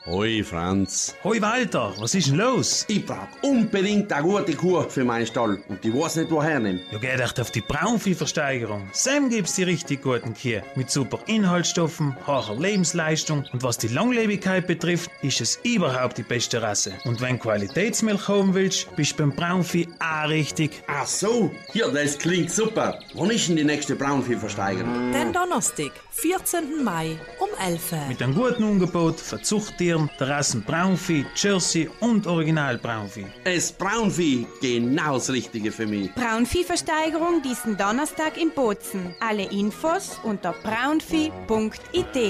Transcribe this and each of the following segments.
Hoi Franz. Hoi Walter, was ist denn los? Ich brauch unbedingt eine gute Kuh für meinen Stall und ich weiß nicht, woher nehmen. Ja, geh doch auf die Braunviehversteigerung. Sam gibt's die richtig guten Kühe. Mit super Inhaltsstoffen, hoher Lebensleistung und was die Langlebigkeit betrifft, ist es überhaupt die beste Rasse. Und wenn Qualitätsmilch haben willst, bist du beim Braunvieh auch richtig. Ach so, ja, das klingt super. Wann ist denn die nächste Braunviehversteigerung? Den Donnerstag, 14. Mai um 11 Uhr. Mit einem guten Angebot für Zuchttieren der Rassen Braunvieh, Jersey und Original Braunvieh. Das Braunvieh, genau das Richtige für mich. Braunviehversteigerung diesen Donnerstag in Bozen. Alle Infos unter braunvieh.it.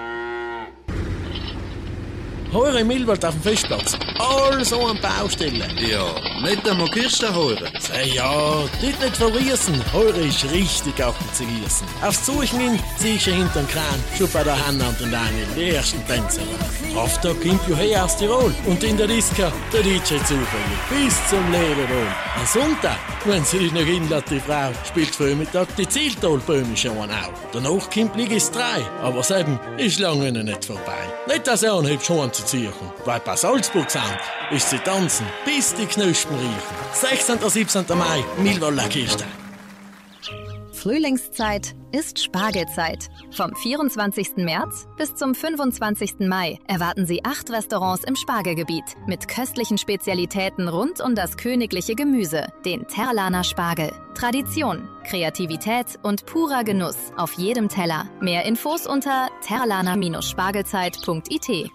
Heure Milwald auf dem Festplatz. Alles so an Baustellen. Ja, nicht einmal Kirsten hören. Ja, dort nicht verriesen. Heure ist richtig auf dem Zerriesen. Aufs Suchen hin, siehst du hinterm Kran. Schon bei der Hanna und den Daniel, die ersten Tänzer. Kraftag kommt ja her aus Tirol. Und in der Disco, der DJ zufällig. Bis zum Lebewohl. Am Sonntag, wenn sie dich noch hinlässt, die Frau, spielt Vormittag die Zieltalböhme schon auch. Danach kommt Ligis 3. Aber das eben ist lange noch nicht vorbei. Nicht, dass er anhebt schon zu ziehen. Weil bei Salzburg sind, ist sie tanzen, bis die Knospen riechen. 16. und 17. Mai, Milwalder Kirche. Frühlingszeit ist Spargelzeit. Vom 24. März bis zum 25. Mai erwarten Sie 8 Restaurants im Spargelgebiet mit köstlichen Spezialitäten rund um das königliche Gemüse, den Terlaner Spargel. Tradition, Kreativität und purer Genuss auf jedem Teller. Mehr Infos unter terlaner-spargelzeit.it.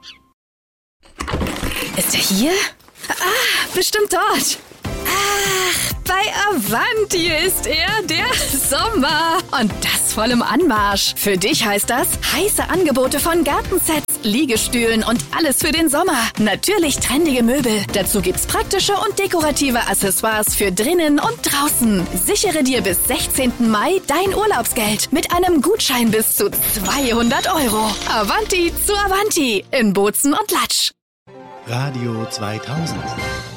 Ist er hier? Ah, bestimmt dort. Ach, bei Avanti ist er, der Sommer. Und das voll im Anmarsch. Für dich heißt das heiße Angebote von Gartensets, Liegestühlen und alles für den Sommer. Natürlich trendige Möbel. Dazu gibt's praktische und dekorative Accessoires für drinnen und draußen. Sichere dir bis 16. Mai dein Urlaubsgeld mit einem Gutschein bis zu 200 €. Avanti zu Avanti in Bozen und Latsch. Radio 2000